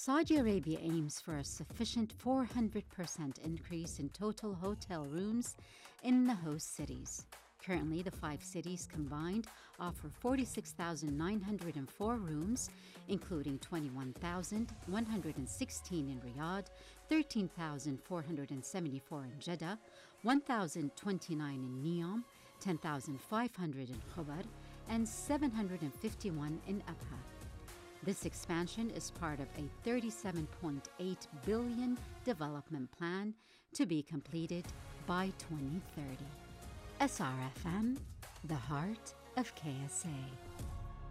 Saudi Arabia aims for a sufficient 400% increase in total hotel rooms in the host cities. Currently, the 5 cities combined offer 46,904 rooms, including 21,116 in Riyadh, 13,474 in Jeddah, 1,029 in Neom, 10,500 in Khobar, and 751 in Abha. This expansion is part of a $37.8 billion development plan to be completed by 2030. SRFM, the heart of KSA.